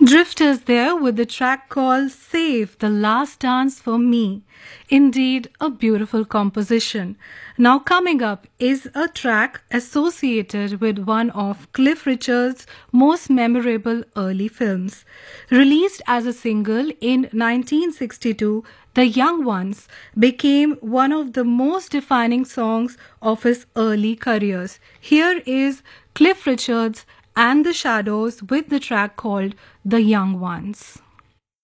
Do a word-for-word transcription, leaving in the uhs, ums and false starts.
Drifters there with the track called Save the Last Dance for Me. Indeed, a beautiful composition. Now coming up is a track associated with one of Cliff Richard's most memorable early films. Released as a single in nineteen sixty-two, The Young Ones became one of the most defining songs of his early careers. Here is Cliff Richard's and the Shadows with the track called The Young Ones.